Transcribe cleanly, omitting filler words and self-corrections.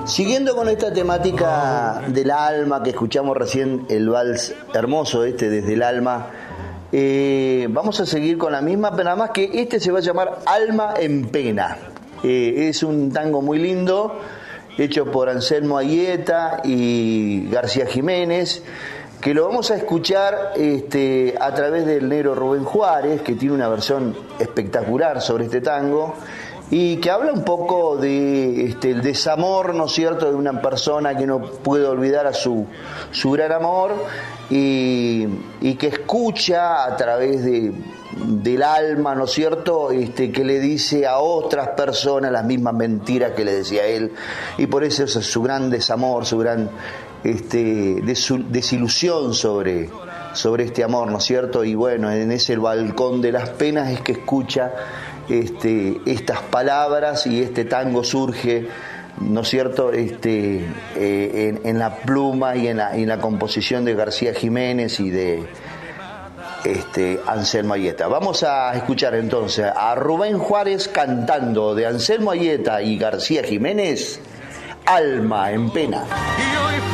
Siguiendo con esta temática del alma que escuchamos recién, el vals hermoso desde el alma, vamos a seguir con la misma, pero nada más que este se va a llamar Alma en Pena. Es un tango muy lindo, hecho por Anselmo Aieta y García Jiménez, que lo vamos a escuchar a través del negro Rubén Juárez, que tiene una versión espectacular sobre este tango, y que habla un poco de el desamor, ¿no es cierto?, de una persona que no puede olvidar a su gran amor, y que escucha a través del alma, ¿no es cierto?, que le dice a otras personas las mismas mentiras que le decía a él, y por eso es su gran desamor, su gran desilusión sobre este amor, ¿no es cierto? Y bueno, en ese balcón de las penas es que escucha estas palabras, y este tango surge, ¿no es cierto?, en la pluma y en la composición de García Jiménez y de Anselmo Aieta. Vamos a escuchar entonces a Rubén Juárez cantando de Anselmo Aieta y García Jiménez, Alma en Pena.